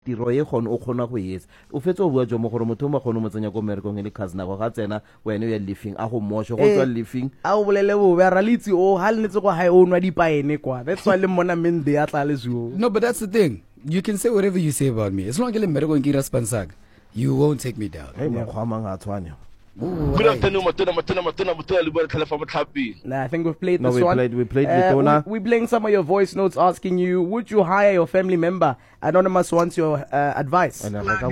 tiro e gone o kgona go etsa o fetse o bua jo mo gore motho mo gone mo tsenya go America le cousin go ga tsena wena ya living a go mosho go tswa living a o bolele bo ba ralitsi o ha le netse go hae o nwa dipaene kwa that's why le mona mende ya tla le zwo. No, but that's the thing. You can say whatever you say about me. As long as le America and gira spansak, you won't take me down. hey mo khama nga tshwanya. Nah, I think we've played this one. We played Letona. We're playing some of your voice notes asking you, would you hire your family member? Anonymous wants your advice.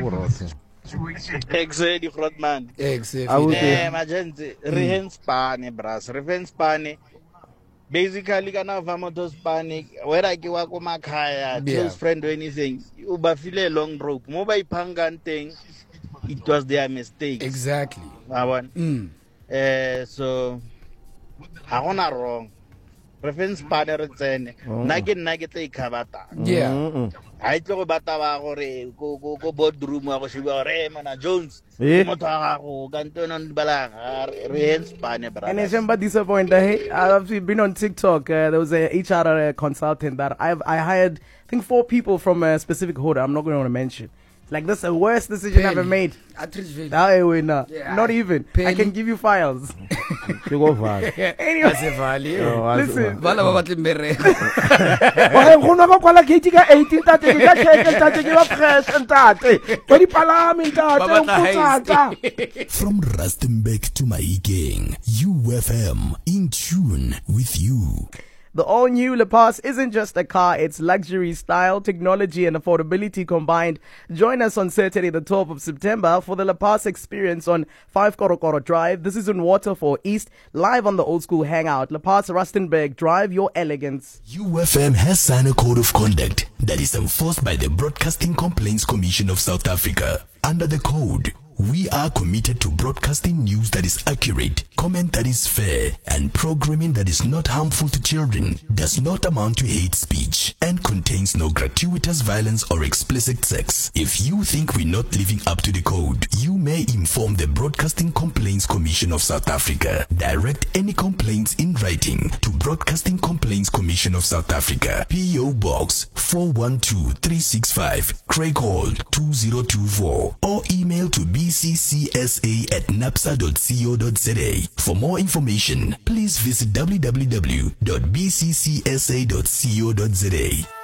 Exe di Grootman. Exe. Emergency. Rehen Spane, bras. Rehen Spane. Basically, kana vamo to Spane. Where I give ako makaya, close friend or anything. Uba file long rope. Mo ba ipangan thing. It was their mistake. Exactly. So, I wanna wrong. Reference partner tsene. Nugget tla ikhabata. Yeah. I tlo bata ba gore go boardroom wa go shiba re mana Jones. Motho ga go kanto non balang reference partner brother. And it's but disappointed. Hey, I've been on TikTok. There was a HR consultant that I hired. I think 4 people from a specific holder. I'm not going to mention. Like, that's the worst decision I've ever made. Not even. I can give you files. Anyway, listen. From Rustenburg to Mahikeng, UFM, in tune with you. The all-new La Paz isn't just a car, it's luxury, style, technology and affordability combined. Join us on Saturday the 12th of September for the La Paz experience on 5 Korokoro Drive. This is in Waterfall East, live on the Old School Hangout. La Paz Rustenburg, drive your elegance. UFM has signed a code of conduct that is enforced by the Broadcasting Complaints Commission of South Africa. Under the code, we are committed to broadcasting news that is accurate, comment that is fair, and programming that is not harmful to children, does not amount to hate speech, and contains no gratuitous violence or explicit sex. If you think we're not living up to the code, you may inform the Broadcasting Complaints Commission of South Africa. Direct any complaints in writing to Broadcasting Complaints Commission of South Africa, P.O. Box 412365, Craig Hall 2024, or email to bccsa@napsa.co.za. For more information, please visit www.bccsa.co.za.